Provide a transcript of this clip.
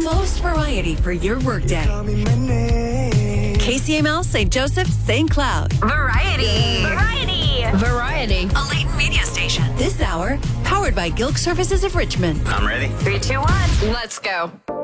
most variety for your workday. KCML St. Joseph, St. Cloud. Variety. A Layton media station. This hour, powered by Gilk Services of Richmond. I'm ready. 3, 2, 1. Let's go.